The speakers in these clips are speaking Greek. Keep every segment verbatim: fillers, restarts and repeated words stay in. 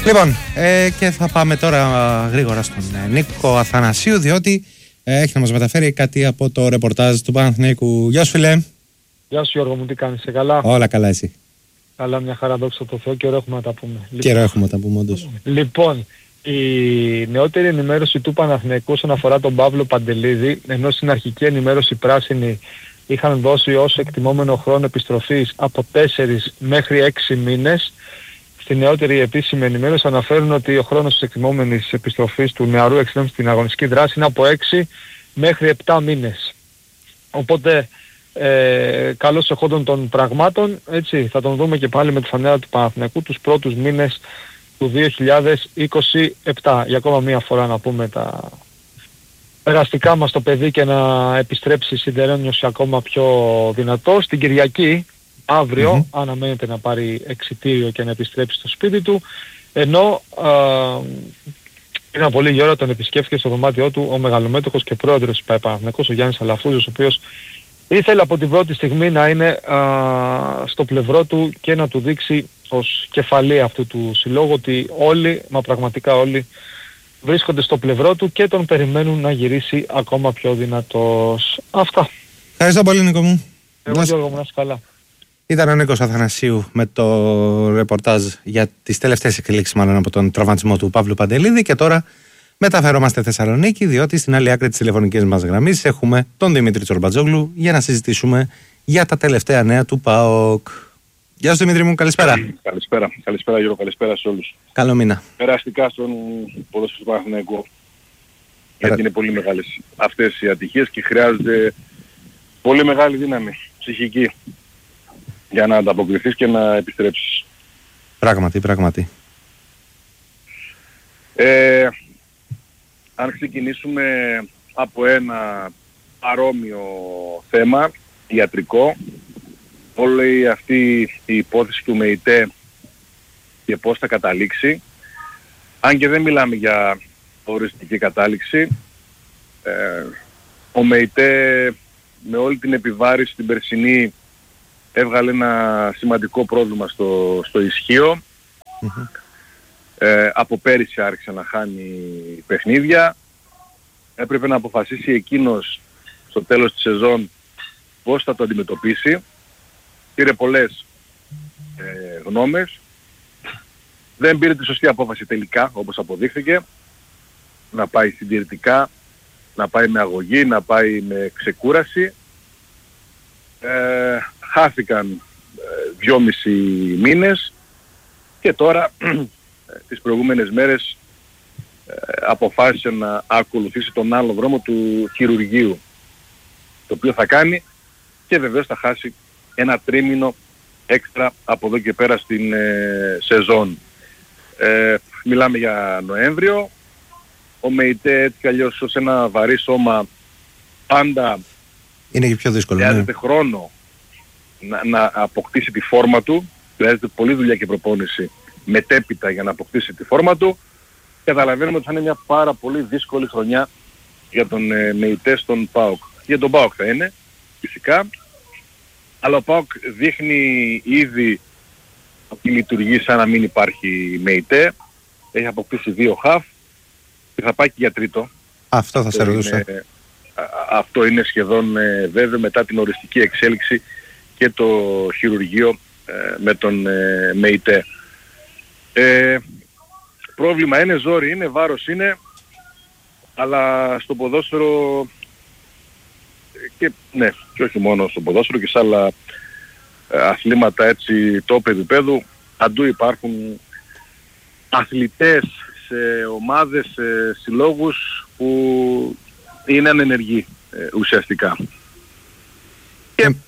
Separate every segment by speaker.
Speaker 1: Λοιπόν, ε, και θα πάμε τώρα γρήγορα στον ε, Νίκο Αθανασίου, διότι ε, έχει να μας μεταφέρει κάτι από το ρεπορτάζ του Παναθηναϊκού. Γεια σου, φίλε.
Speaker 2: Γεια σου, Γιώργο μου, τι κάνεις, σε καλά?
Speaker 1: Όλα καλά, εσύ?
Speaker 2: Καλά, μια χαρά, δόξα τω Θεώ, και ωραίο έχουμε να τα πούμε.
Speaker 1: Και ωραίο έχουμε να τα πούμε, όντως.
Speaker 2: Λοιπόν, η νεότερη ενημέρωση του Παναθηναϊκού όσον αφορά τον Παύλο Παντελίδη, ενώ στην αρχική ενημέρωση πράσινοι είχαν δώσει ως εκτιμόμενο χρόνο επιστροφής από τέσσερις μέχρι έξι μήνες, στη νεότερη επίσημη ενημέρωση αναφέρουν ότι ο χρόνος της εκτιμόμενης επιστροφής του νεαρού εξτρέμ στην αγωνιστική δράση είναι από έξι μέχρι επτά μήνες. Οπότε, ε, καλώς εχόντων των πραγμάτων, έτσι, θα τον δούμε και πάλι με τη φανέλα του Παναθηναϊκού τους πρώτους μήνες του δύο χιλιάδες είκοσι επτά. Για ακόμα μία φορά να πούμε τα περαστικά μας το παιδί και να επιστρέψει συντερένιος ακόμα πιο δυνατό. Στην Κυριακή, αύριο, mm-hmm. αναμένεται να πάρει εξιτήριο και να επιστρέψει στο σπίτι του, ενώ πριν πολύ ώρα τον επισκέφθηκε στο δωμάτιό του ο μεγαλομέτωχος και πρόεδρος του Παναθηναϊκού, ο Γιάννης Αλαφούζος, ο οποίος ήθελε από την πρώτη στιγμή να είναι α, στο πλευρό του και να του δείξει ως κεφαλή αυτού του συλλόγου ότι όλοι, μα πραγματικά όλοι, βρίσκονται στο πλευρό του και τον περιμένουν να γυρίσει ακόμα πιο δυνατός. Αυτά.
Speaker 1: Ευχαριστώ πολύ, Νίκο μου.
Speaker 2: Εγώ, Γιώργο μου, να είσαι καλά.
Speaker 1: Ήταν ο Νίκος Αθανασίου με το ρεπορτάζ για τις τελευταίες εξελίξεις, μάλλον, από τον τραυματισμό του Παύλου Παντελίδη. Και τώρα μεταφερόμαστε Θεσσαλονίκη, διότι στην άλλη άκρη της τηλεφωνικής μας γραμμής έχουμε τον Δημήτρη Τσορμπατζόγλου για να συζητήσουμε για τα τελευταία νέα του ΠΑΟΚ. Γεια σου, Δημήτρη μου, καλησπέρα.
Speaker 3: Καλησπέρα, καλησπέρα Γιώργο, καλησπέρα σε όλους.
Speaker 1: Καλό μήνα.
Speaker 3: Περαστικά στον ποδόσφαιρο του Παναθηναϊκού, γιατί είναι πολύ μεγάλες αυτές οι ατυχίες και χρειάζεται πολύ μεγάλη δύναμη ψυχική για να ανταποκριθείς και να επιστρέψεις.
Speaker 1: Πράγματι, πράγματι.
Speaker 3: Ε, αν ξεκινήσουμε από ένα παρόμοιο θέμα, ιατρικό, όλη αυτή η υπόθεση του ΜΕΙΤΕ και πώς θα καταλήξει, αν και δεν μιλάμε για οριστική κατάληξη, ε, ο ΜΕΙΤΕ με όλη την επιβάρηση την περσινή έβγαλε ένα σημαντικό πρόβλημα στο, στο ισχύο. Mm-hmm. Ε, από πέρυσι άρχισε να χάνει παιχνίδια. Έπρεπε να αποφασίσει εκείνος στο τέλος της σεζόν πώς θα το αντιμετωπίσει. Πήρε πολλές ε, γνώμες. Δεν πήρε τη σωστή απόφαση τελικά, όπως αποδείχθηκε. Να πάει συντηρητικά, να πάει με αγωγή, να πάει με ξεκούραση. Ε, χάθηκαν ε, δυόμισι μήνες και τώρα τις προηγούμενες μέρες ε, αποφάσισε να ακολουθήσει τον άλλο δρόμο του χειρουργείου, το οποίο θα κάνει και βεβαίως θα χάσει ένα τρίμηνο έξτρα από εδώ και πέρα στην ε, σεζόν. Ε, μιλάμε για Νοέμβριο. Ο ΜΕΙΤΕ έτσι κι αλλιώς ως ένα βαρύ σώμα πάντα
Speaker 1: είναι και πιο δύσκολο.
Speaker 3: Χρειάζεται
Speaker 1: ναι.
Speaker 3: χρόνο να, να αποκτήσει τη φόρμα του. Χρειάζεται πολλή δουλειά και προπόνηση μετέπειτα για να αποκτήσει τη φόρμα του. Καταλαβαίνουμε ότι θα είναι μια πάρα πολύ δύσκολη χρονιά για τον ε, ΜΕΙΤΕ στον ΠΑΟΚ. Για τον ΠΑΟΚ θα είναι, φυσικά. Αλλά ο ΠΑΟΚ δείχνει ήδη ότι λειτουργεί σαν να μην υπάρχει ΜΕΙΤΕ. Έχει αποκτήσει δύο χαφ και θα πάει και για τρίτο.
Speaker 1: Αυτό θα σε ρωτούσα.
Speaker 3: Είναι, αυτό είναι σχεδόν ε, βέβαιο μετά την οριστική εξέλιξη και το χειρουργείο ε, με τον ε, ΜΕΙΤΕ. Ε, πρόβλημα είναι, ζόρι είναι, βάρος είναι, αλλά στο ποδόσφαιρο και ναι, και όχι μόνο στο ποδόσφαιρο και σε άλλα ε, αθλήματα έτσι top επίπεδου, αντού υπάρχουν αθλητές σε ομάδες, σε συλλόγους που είναι ανενεργοί ε, ουσιαστικά. Και ε, ε,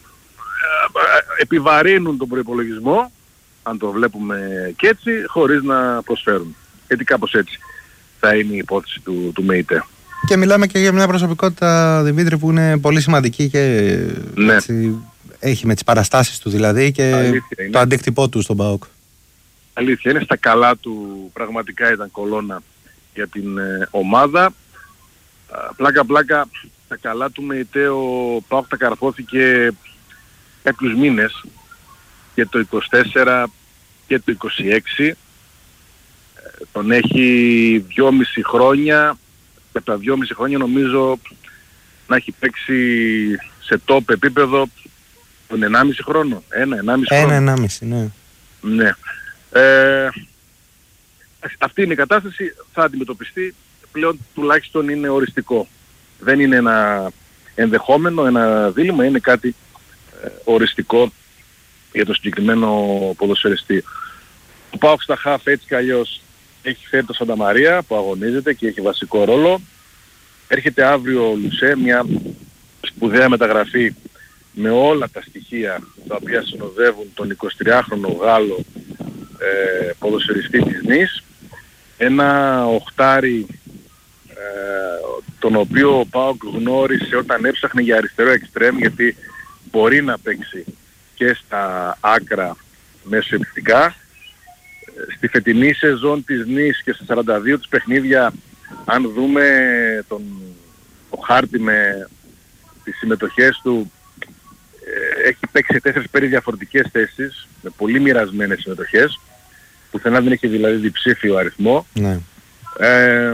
Speaker 3: επιβαρύνουν τον προϋπολογισμό, αν το βλέπουμε και έτσι, χωρίς να προσφέρουν. Γιατί κάπως έτσι θα είναι η υπόθεση του, του ΜΕΙΤΕ.
Speaker 1: Και μιλάμε και για μια προσωπικότητα, Δημήτρη, που είναι πολύ σημαντική και ναι. έτσι, έχει με τις παραστάσεις του δηλαδή και το αντίκτυπό του στον ΠΑΟΚ.
Speaker 3: Αλήθεια, είναι στα καλά του, πραγματικά ήταν κολόνα για την ε, ομάδα. Πλάκα πλάκα, στα καλά του ΜΕΙΤΕ ο ΠΑΟΚ τα καρφώθηκε κάποιους μήνες και το είκοσι τέσσερα και το είκοσι έξι τον έχει δυόμιση χρόνια, και από τα δυόμιση χρόνια νομίζω να έχει παίξει σε top επίπεδο τον ενάμιση χρόνο. Ένα, ενάμιση χρόνο.
Speaker 1: Ένα, ενάμιση, ναι.
Speaker 3: Ναι. Ε, αυτή είναι η κατάσταση, θα αντιμετωπιστεί, πλέον τουλάχιστον είναι οριστικό. Δεν είναι ένα ενδεχόμενο, ένα δίλημμα, είναι κάτι ε, οριστικό για το συγκεκριμένο ποδοσφαιριστή. Ο ΠΑΟΚ στα χαφ έτσι κι αλλιώς έχει φέρει το Σάντα Μαρία που αγωνίζεται και έχει βασικό ρόλο. Έρχεται αύριο ο Λουσέ, μια σπουδαία μεταγραφή με όλα τα στοιχεία τα οποία συνοδεύουν τον εικοσιτριάχρονο Γάλλο ε, ποδοσφαιριστή της Νις. Ένα οχτάρι ε, τον οποίο ο ΠΑΟΚ γνώρισε όταν έψαχνε για αριστερό εξτρέμ, γιατί μπορεί να παίξει και στα άκρα μεσοεπιθετικά. Στη φετινή σεζόν της Νις και στα σαράντα δύο της παιχνίδια, αν δούμε τον, το χάρτη με τις συμμετοχές του, ε, έχει παίξει σε τέσσερις πέντε διαφορετικές θέσεις με πολύ μοιρασμένες συμμετοχές, πουθενά δεν έχει δηλαδή διψήφιο αριθμό.
Speaker 1: Ναι.
Speaker 3: Ε,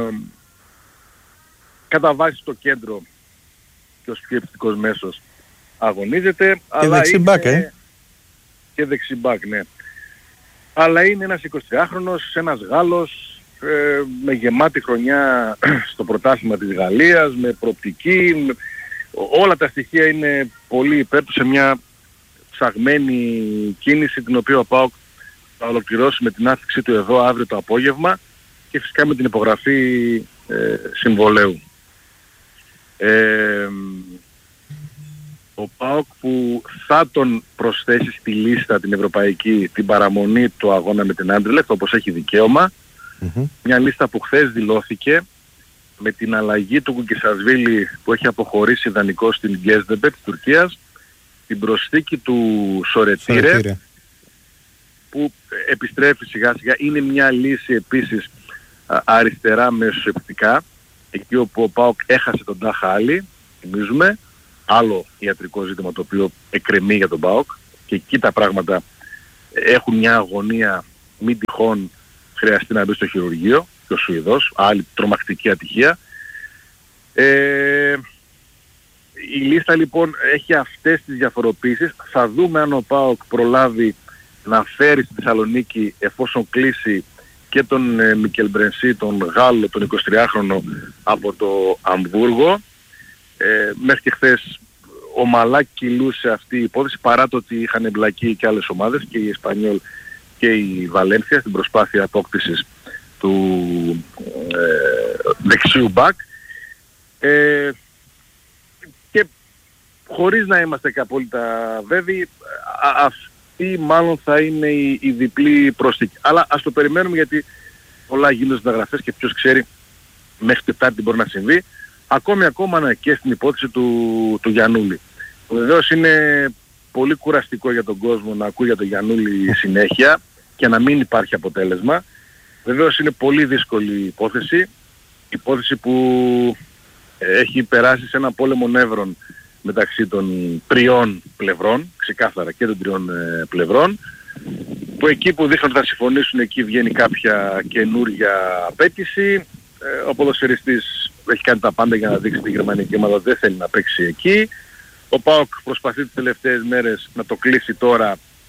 Speaker 3: κατά βάση στο κέντρο και ως πιο επιθετικός μέσος αγωνίζεται.
Speaker 1: Και
Speaker 3: αλλά
Speaker 1: δεξιμπάκ,
Speaker 3: είναι...
Speaker 1: ε.
Speaker 3: Και δεξιμπάκ, ναι. Αλλά είναι ένας εικοσιτριάχρονος, ένας Γάλλος ε, με γεμάτη χρονιά στο πρωτάθλημα της Γαλλίας, με προοπτική, με... όλα τα στοιχεία είναι πολύ υπέρ του σε μια ψαγμένη κίνηση, την οποία ο ΠΑΟΚ θα ολοκληρώσει με την άφηξή του εδώ αύριο το απόγευμα και φυσικά με την υπογραφή ε, συμβολέου. Ε, ο ΠΑΟΚ που θα τον προσθέσει στη λίστα την ευρωπαϊκή την παραμονή του αγώνα με την Άντρελεχτ, όπως έχει δικαίωμα, mm-hmm. μια λίστα που χθες δηλώθηκε με την αλλαγή του Κουκισασβίλη που έχει αποχωρήσει ιδανικό στην Γκέσδεμπε της Τουρκίας, την προσθήκη του Σορετήρε, Σορετήρε που επιστρέφει σιγά σιγά. Είναι μια λύση επίσης α, αριστερά μεσοεπιθετικά, εκεί όπου ο ΠΑΟΚ έχασε τον Τάχα Άλλη, θυμίζουμε, άλλο ιατρικό ζήτημα το οποίο εκκρεμεί για τον ΠΑΟΚ, και εκεί τα πράγματα έχουν μια αγωνία, μην τυχόν χρειαστεί να μπει στο χειρουργείο, και ο Σουηδός, άλλη τρομακτική ατυχία. Ε, η λίστα λοιπόν έχει αυτές τις διαφοροποίησεις. Θα δούμε αν ο ΠΑΟΚ προλάβει να φέρει στη Θεσσαλονίκη, εφόσον κλείσει, και τον ε, Μικελ Μπρενσί, τον Γάλλο, τον εικοσιτριάχρονο από το Αμβούργο. Ε, μέχρι και χθες ομαλά κυλούσε αυτή η υπόθεση, παρά το ότι είχαν εμπλακεί και άλλες ομάδες, και η Εσπανιόλ και η Βαλένθια, στην προσπάθεια απόκτησης του ε, δεξιού μπακ. Ε, και χωρίς να είμαστε και απόλυτα βέβαιοι, α, αυτή μάλλον θα είναι η, η διπλή προσθήκη. Αλλά ας το περιμένουμε, γιατί πολλά γίνονται μεταγραφές και ποιος ξέρει μέχρι Τετάρτη μπορεί να συμβεί. Ακόμη ακόμα και στην υπόθεση του, του Γιαννούλη. Βεβαίως είναι πολύ κουραστικό για τον κόσμο να ακούει για τον Γιαννούλη συνέχεια και να μην υπάρχει αποτέλεσμα. Βεβαίως είναι πολύ δύσκολη υπόθεση. Υπόθεση που έχει περάσει σε ένα πόλεμο νεύρων μεταξύ των τριών πλευρών, ξεκάθαρα και των τριών ε, πλευρών, που εκεί που δείχνουν ότι θα συμφωνήσουν, εκεί βγαίνει κάποια καινούργια απέτηση. Ε, ο ποδοσφαιριστής έχει κάνει τα πάντα για να δείξει τη γερμανική ομάδα, δεν θέλει να παίξει εκεί. Ο ΠΑΟΚ προσπαθεί τις τελευταίες μέρες να το κλείσει τώρα,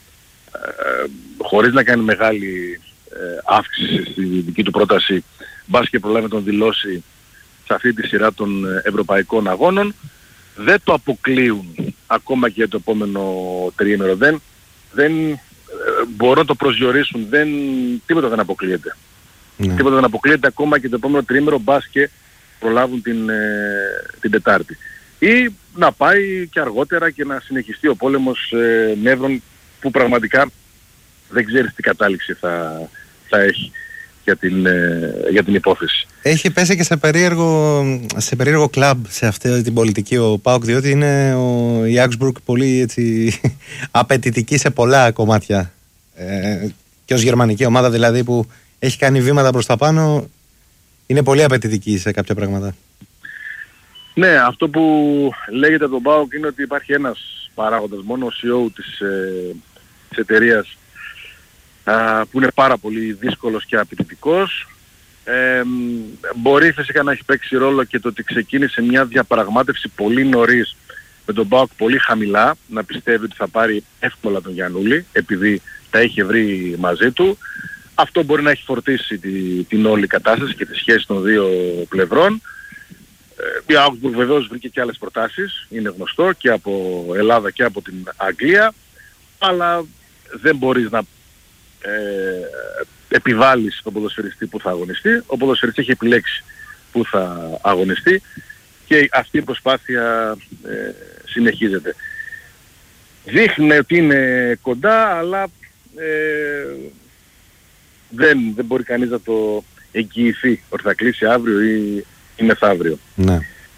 Speaker 3: ε, χωρίς να κάνει μεγάλη ε, αύξηση στη δική του πρόταση, μπας και προλάβει να τον δηλώσει σε αυτή τη σειρά των ευρωπαϊκών αγώνων. Δεν το αποκλείουν ακόμα και για το επόμενο τριήμερο. Δεν, δεν ε, μπορούν να το προσδιορίσουν. Δεν, τίποτα δεν αποκλείεται. Ναι. Τίποτα δεν αποκλείεται ακόμα και το επόμενο τριήμερο, μπας και προλάβουν την, ε, την Τετάρτη. Ή να πάει και αργότερα και να συνεχιστεί ο πόλεμος ε, νεύρων, που πραγματικά δεν ξέρεις τι κατάληξη θα, θα έχει για την, ε, για την υπόθεση.
Speaker 1: Έχει πέσει και σε περίεργο, σε περίεργο κλαμπ σε αυτή την πολιτική ο ΠΑΟΚ, διότι είναι ο, η Augsburg πολύ έτσι, απαιτητική σε πολλά κομμάτια. Ε, και ως γερμανική ομάδα δηλαδή, που έχει κάνει βήματα προς τα πάνω, είναι πολύ απαιτητική σε κάποια πράγματα.
Speaker 3: Ναι, αυτό που λέγεται από τον ΠΑΟΚ είναι ότι υπάρχει ένας παράγοντας μόνο, ο σι ι ο της, ε, της εταιρείας, α, που είναι πάρα πολύ δύσκολος και απαιτητικός. Ε, μπορεί φυσικά να έχει παίξει ρόλο και το ότι ξεκίνησε μια διαπραγμάτευση πολύ νωρίς με τον ΠΑΟΚ πολύ χαμηλά, να πιστεύει ότι θα πάρει εύκολα τον Γιαννούλη επειδή τα είχε βρει μαζί του. Αυτό μπορεί να έχει φορτίσει τη, την όλη κατάσταση και τη σχέση των δύο πλευρών. Ε, η Augsburg βεβαίως βρήκε και άλλες προτάσεις, είναι γνωστό, και από Ελλάδα και από την Αγγλία, αλλά δεν μπορείς να ε, επιβάλλεις τον ποδοσφαιριστή που θα αγωνιστεί. Ο ποδοσφαιριστής έχει επιλέξει που θα αγωνιστεί και αυτή η προσπάθεια ε, συνεχίζεται. Δείχνει ότι είναι κοντά, αλλά ε, δεν, δεν μπορεί κανείς να το εγγυηθεί ότι θα κλείσει αύριο ή, ή μεθαύριο.
Speaker 1: Ναι.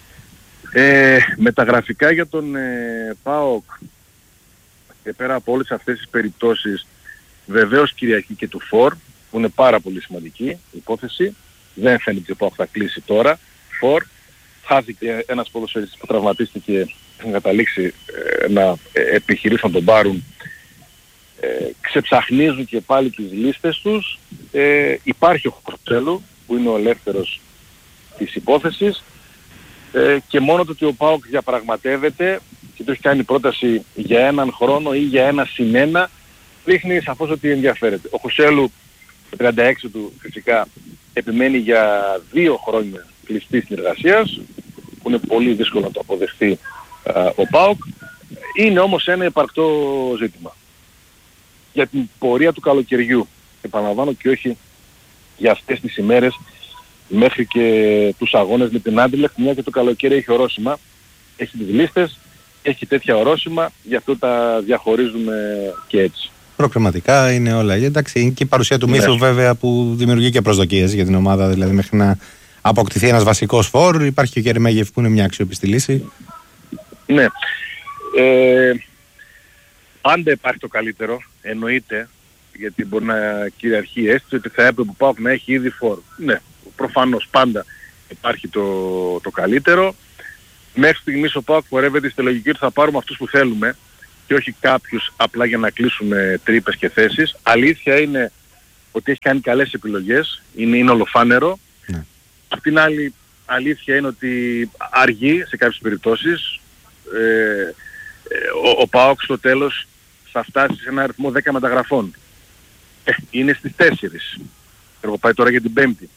Speaker 3: Ε, μεταγραφικά για τον ε, ΠΑΟΚ και πέρα από όλες αυτές τις περιπτώσεις, βεβαίως κυριαρχεί και του Φορ, που είναι πάρα πολύ σημαντική υπόθεση. Δεν φαίνεται ότι ο ΠΑΟΚ θα κλείσει τώρα. Φορ, χάθηκε ένας ποδοσφαιριστής που τραυματίστηκε να καταλήξει ε, να ε, επιχειρήσουν να τον πάρουν. Ε, ξεψαχνίζουν και πάλι τις λίστες τους. Ε, υπάρχει ο Χωσέλου που είναι ο ελεύθερος της υπόθεσης ε, και μόνο το ότι ο ΠΑΟΚ διαπραγματεύεται και του έχει κάνει πρόταση για έναν χρόνο ή για ένα συν ένα, δείχνει σαφώς ότι ενδιαφέρεται. Ο Χωσέλου το τριάντα έξι του φυσικά επιμένει για δύο χρόνια κλειστής συνεργασίας, που είναι πολύ δύσκολο να το αποδεχτεί α, ο ΠΑΟΚ. Είναι όμως ένα υπαρκτό ζήτημα για την πορεία του καλοκαιριού, επαναλαμβάνω, και όχι για αυτές τις ημέρες μέχρι και τους αγώνες με την Άντιλεχτ, μια και το καλοκαίρι έχει ορόσημα, έχει τις λίστες, έχει τέτοια ορόσημα, γι' αυτό τα διαχωρίζουμε και έτσι.
Speaker 1: Προκριματικά είναι όλα. Εντάξει, είναι και η παρουσία του μύθου, ναι, βέβαια, που δημιουργεί και προσδοκίες για την ομάδα, δηλαδή μέχρι να αποκτηθεί ένας βασικός φορ. Υπάρχει και ο Γερεμέγεφ που είναι μια αξιόπιστη λύση.
Speaker 3: Ναι. Ε, πάντα υπάρχει το καλύτερο, εννοείται, γιατί μπορεί να κυριαρχεί η αίσθηση ότι θα έπρεπε ο ΠΑΟΚ να έχει ήδη φορ. Ναι, προφανώς πάντα υπάρχει το, το καλύτερο. Μέχρι στιγμής ο ΠΑΟΚ πορεύεται στη λογική ότι θα πάρουμε αυτούς που θέλουμε και όχι κάποιους απλά για να κλείσουμε τρύπες και θέσεις. Αλήθεια είναι ότι έχει κάνει καλές επιλογές, είναι, είναι ολοφάνερο. Ναι. Απ' την άλλη αλήθεια είναι ότι αργεί σε κάποιες περιπτώσεις. Ε, ο, ο ΠΑΟΚ στο τέλος θα φτάσει σε ένα αριθμό δέκα μεταγραφών. Ε, είναι στις τέσσερις. Εγώ πάει τώρα για την πέμπτη.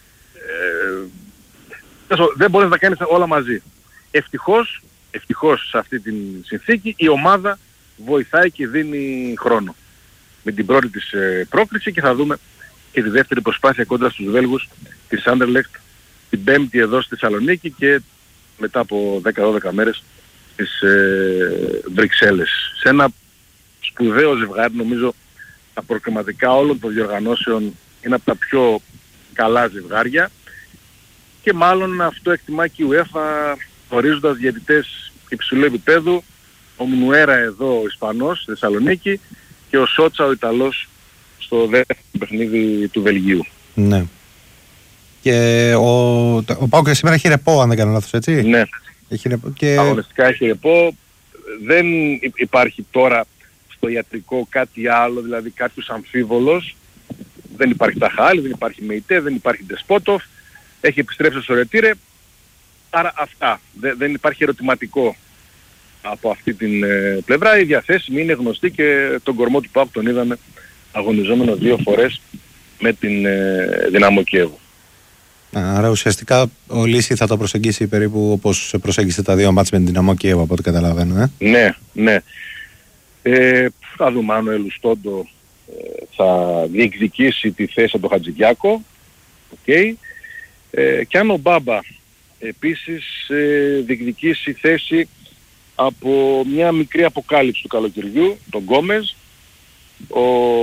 Speaker 3: Ε, δεν μπορείς να κάνεις όλα μαζί. Ευτυχώς, ευτυχώς σε αυτή την συνθήκη η ομάδα βοηθάει και δίνει χρόνο με την πρώτη της ε, πρόκριση, και θα δούμε και τη δεύτερη προσπάθεια κόντρα στους Βέλγους της Άντερλεχτ την πέμπτη εδώ στη Θεσσαλονίκη και μετά από δέκα δώδεκα μέρες στις ε, Βρυξέλλες. Σε ένα σπουδαίο ζευγάρι, νομίζω τα προκριματικά όλων των διοργανώσεων είναι από τα πιο καλά ζευγάρια, και μάλλον αυτό εκτιμά και η UEFA ορίζοντας διαιτητές υψηλού επίπεδου, ο Μνουέρα εδώ ο Ισπανός στη Θεσσαλονίκη και ο Σότσα ο Ιταλός στο δεύτερο παιχνίδι του Βελγίου.
Speaker 1: Ναι. Και ο, ο ΠΑΟΚ σήμερα έχει ρεπό, αν δεν κάνω λάθος, έτσι.
Speaker 3: Ναι.
Speaker 1: Έχει ρεπό και...
Speaker 3: Αγωνιστικά έχει ρεπό. Δεν υπάρχει τώρα στο ιατρικό κάτι άλλο, δηλαδή κάποιος αμφίβολος. Δεν υπάρχει Ταχάλη, δεν υπάρχει Μεϊτέ, δεν υπάρχει Ντεσπότοφ. Έχει επιστρέψει στο Ρετήρε. Άρα αυτά. Δεν, δεν υπάρχει ερωτηματικό από αυτή την ε, πλευρά. Η διαθέσιμη είναι γνωστή και τον κορμό του ΠΑΟΚ τον είδαμε αγωνιζόμενο δύο φορές με την ε, Δυναμό Κιέβου.
Speaker 1: Άρα ουσιαστικά ο Λύση θα το προσεγγίσει περίπου όπως προσέγγισε τα δύο μάτς με την Δυναμό Κιέβου, από ό,τι καταλαβαίνω. Ε?
Speaker 3: Ναι, ναι. Ε, θα δούμε αν ο Ελουστόντο ε, θα διεκδικήσει τη θέση από τον Χατζηδιάκο. Okay. Ε, και αν ο Μπάμπα επίσης ε, διεκδικήσει θέση από μια μικρή αποκάλυψη του καλοκαιριού, τον Γκόμες, ο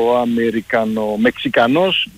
Speaker 3: Αμερικανο-Μεξικανός,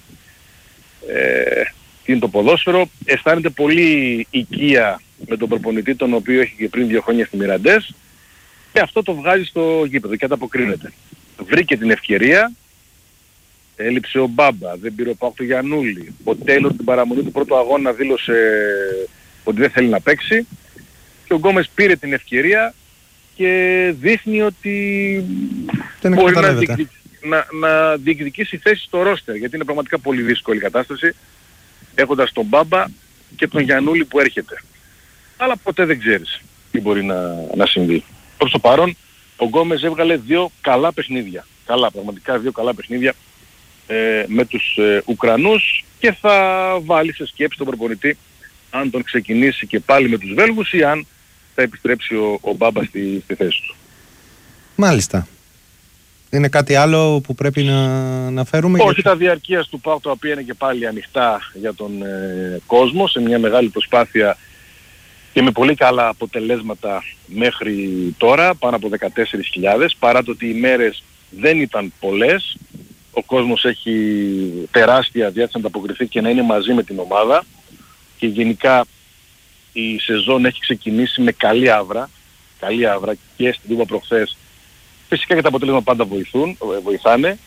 Speaker 3: ε, είναι το ποδόσφαιρο, αισθάνεται πολύ οικία με τον προπονητή, τον οποίο έχει και πριν δύο χρόνια στη Μιραντές, και αυτό το βγάζει στο γήπεδο και ανταποκρίνεται. Βρήκε την ευκαιρία, έλειψε ο Μπάμπα, δεν πήρε ο ΠΑΟΚ το Γιαννούλη, ο Τέιλορ την παραμονή του πρώτου αγώνα δήλωσε ότι δεν θέλει να παίξει, και ο Γκόμες πήρε την ευκαιρία και δείχνει ότι μπορεί να, διεκδικ... να, να διεκδικήσει θέση στο ρόστερ, γιατί είναι πραγματικά πολύ δύσκολη η κατάσταση, έχοντας τον Μπάμπα και τον Γιαννούλη που έρχεται. Αλλά ποτέ δεν ξέρεις τι μπορεί να, να συμβεί. Προς το παρόν, ο Γκόμες έβγαλε δύο καλά παιχνίδια. Καλά, πραγματικά δύο καλά παιχνίδια ε, με τους ε, Ουκρανούς και θα βάλει σε σκέψη τον προπονητή αν τον ξεκινήσει και πάλι με τους Βέλγους ή αν θα επιστρέψει ο, ο Μπάμπα στη, στη θέση του.
Speaker 1: Μάλιστα. Είναι κάτι άλλο που πρέπει να, να φέρουμε?
Speaker 3: Όχι,
Speaker 1: γιατί...
Speaker 3: τα διαρκείας του ΠΑΟΚ, τα οποία είναι και πάλι ανοιχτά για τον ε, κόσμο σε μια μεγάλη προσπάθεια και με πολύ καλά αποτελέσματα μέχρι τώρα, πάνω από δεκατέσσερις χιλιάδες, παρά το ότι οι μέρες δεν ήταν πολλές. Ο κόσμος έχει τεράστια διάθεση να ανταποκριθεί και να είναι μαζί με την ομάδα και γενικά η σεζόν έχει ξεκινήσει με καλή άβρα, καλή άβρα και στην Τούμπα προχθές. Φυσικά και τα αποτελέσματα πάντα βοηθούν, βοηθάνε.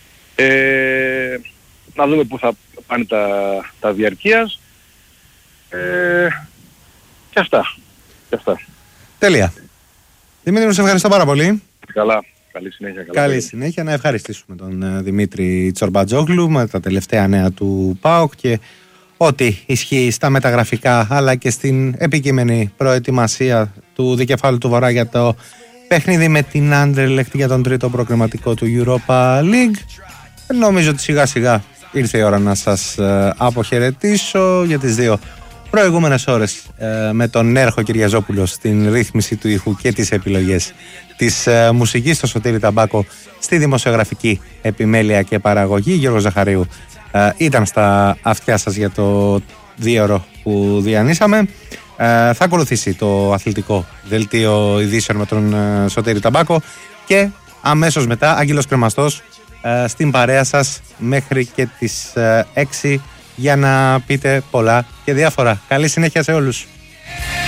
Speaker 3: Ε, να δούμε πού θα πάνε τα, τα διαρκείας. Ε, και αυτά. Και αυτά.
Speaker 1: Τέλεια. Δημήτρη, σε ευχαριστώ πάρα πολύ.
Speaker 3: Καλά. Καλή συνέχεια. Καλά
Speaker 1: Καλή συνέχεια. Να ευχαριστήσουμε τον uh, Δημήτρη Τσορμπατζόγλου με τα τελευταία νέα του ΠΑΟΚ και ό,τι ισχύει στα μεταγραφικά αλλά και στην επικείμενη προετοιμασία του δικεφάλου του Βορρά για το παιχνίδι με την Anderlecht για τον τρίτο προκριματικό του Europa League. Νομίζω ότι σιγά σιγά ήρθε η ώρα να σας uh, αποχαιρετήσω για τις δύο προηγούμενες ώρες uh, με τον Νέρχο Κυριαζόπουλο στην ρύθμιση του ήχου και τις επιλογές της uh, μουσικής, στο Σωτήρη Ταμπάκο στη δημοσιογραφική επιμέλεια και παραγωγή. Γιώργος Ζαχαρίου uh, ήταν στα αυτιά σας για το δύο ώρο που διανύσαμε. Uh, θα ακολουθήσει το αθλητικό δελτίο ειδήσεων με τον uh, Σωτήρη Ταμπάκο και αμέσως μετά Άγγελος Κρεμαστός uh, στην παρέα σας μέχρι και τις uh, έξι για να πείτε πολλά και διάφορα. Καλή συνέχεια σε όλους.